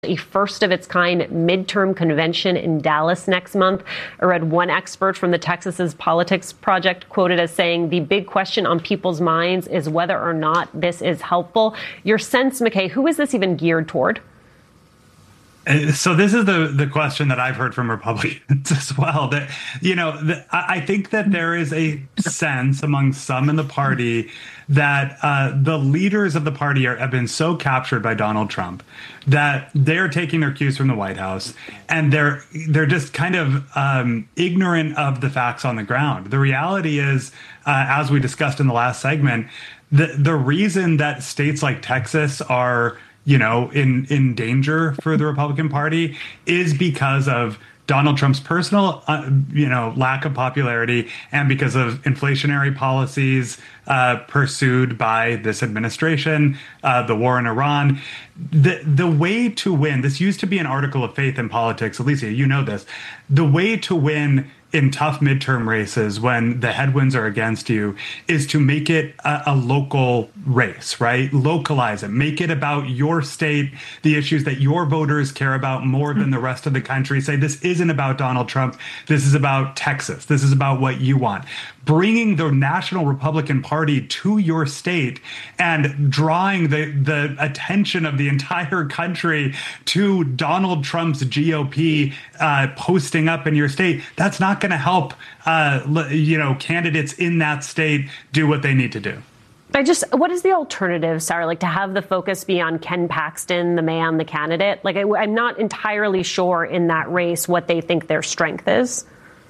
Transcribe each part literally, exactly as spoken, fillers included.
A first of its kind midterm convention in Dallas next month. I read one expert from the Texas's Politics Project quoted as saying the big question on people's minds is whether or not this is helpful. Your sense, McKay, who is this even geared toward? So this is the the question that I've heard from Republicans as well. That, you know, the, I think that there is a sense among some in the party that uh, the leaders of the party are, have been so captured by Donald Trump that they're taking their cues from the White House, and they're they're just kind of um, ignorant of the facts on the ground. The reality is, uh, as we discussed in the last segment, the the reason that states like Texas are, you know, in, in danger for the Republican Party is because of Donald Trump's personal, uh, you know, lack of popularity and because of inflationary policies uh, pursued by this administration, uh, the war in Iran. The, the way to win, this used to be an article of faith in politics, Alicia, you know this, the way to win in tough midterm races when the headwinds are against you is to make it a, a local race, right? Localize it. Make it about your state, the issues that your voters care about more than the rest of the country. Say, this isn't about Donald Trump. This is about Texas. This is about what you want. Bringing the National Republican Party to your state and drawing the, the attention of the entire country to Donald Trump's G O P uh, posting up in your state, that's not going to help, uh, you know, candidates in that state do what they need to do. I just, what is the alternative, Sarah? Like, to have the focus be on Ken Paxton, the man, the candidate? Like, I, I'm not entirely sure in that race what they think their strength is.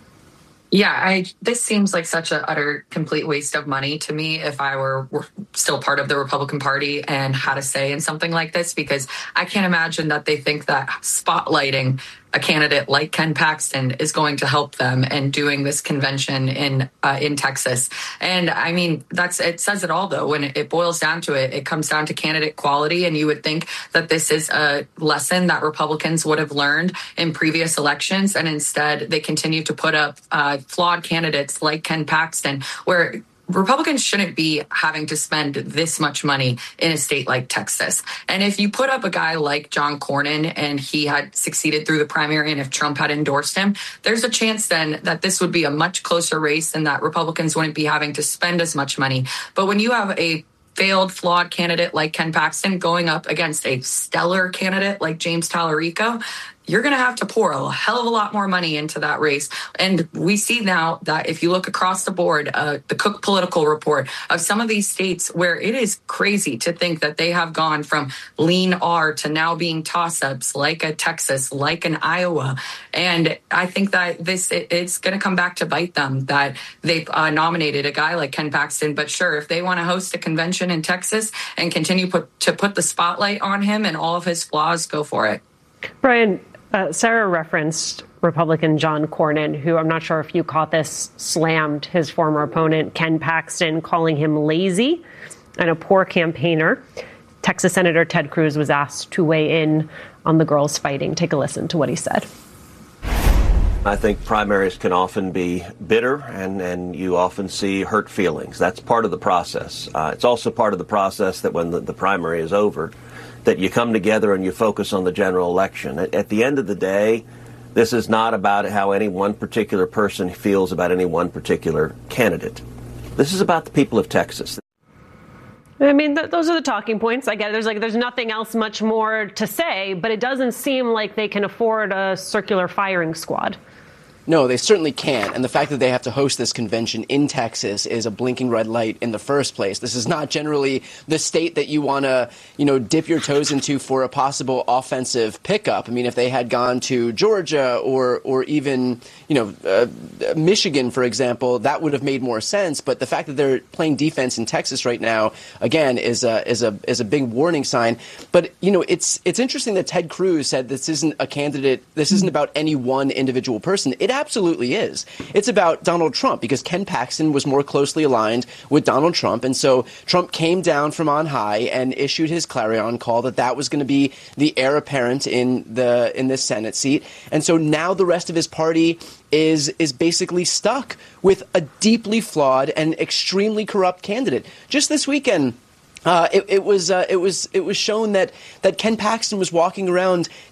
Yeah, I this seems like such an utter, complete waste of money to me if I were, were still part of the Republican Party and had a say in something like this, because I can't imagine that they think that spotlighting a candidate like Ken Paxton is going to help them in doing this convention in uh, in Texas. And I mean, that's it says it all, though. When it, it boils down to it, it comes down to candidate quality. And you would think that this is a lesson that Republicans would have learned in previous elections. And instead, they continue to put up uh, flawed candidates like Ken Paxton, where Republicans shouldn't be having to spend this much money in a state like Texas. And if you put up a guy like John Cornyn and he had succeeded through the primary and if Trump had endorsed him, there's a chance then that this would be a much closer race and that Republicans wouldn't be having to spend as much money. But when you have a failed, flawed candidate like Ken Paxton going up against a stellar candidate like James Tallarico, you're going to have to pour a hell of a lot more money into that race. And we see now that if you look across the board, uh, the Cook Political Report of some of these states where it is crazy to think that they have gone from lean R to now being toss-ups like a Texas, like an Iowa. And I think that this it, it's going to come back to bite them that they've uh, nominated a guy like Ken Paxton. But sure, if they want to host a convention in Texas and continue put, to put the spotlight on him and all of his flaws, go for it. Brian, Uh, Sarah referenced Republican John Cornyn, who, I'm not sure if you caught this, slammed his former opponent, Ken Paxton, calling him lazy and a poor campaigner. Texas Senator Ted Cruz was asked to weigh in on the girls fighting. Take a listen to what he said. I think primaries can often be bitter, and, and you often see hurt feelings. That's part of the process. Uh, it's also part of the process that when the, the primary is over, that you come together and you focus on the general election. At, at the end of the day, this is not about how any one particular person feels about any one particular candidate. This is about the people of Texas. I mean, th- those are the talking points. I get it. There's like there's nothing else much more to say, but it doesn't seem like they can afford a circular firing squad. No, they certainly can. And the fact that they have to host this convention in Texas is a blinking red light in the first place. This is not generally the state that you want to, you know, dip your toes into for a possible offensive pickup. I mean, if they had gone to Georgia or or even, you know, uh, Michigan, for example, that would have made more sense. But the fact that they're playing defense in Texas right now, again, is a is a is a big warning sign. But, you know, it's it's interesting that Ted Cruz said this isn't a candidate. This isn't about any one individual person. It absolutely is. It's about Donald Trump, because Ken Paxton was more closely aligned with Donald Trump. And so Trump came down from on high and issued his clarion call that that was going to be the heir apparent in the in this Senate seat. And so now the rest of his party is is basically stuck with a deeply flawed and extremely corrupt candidate. Just this weekend, Uh, it, it was uh, it was it was shown that that Ken Paxton was walking around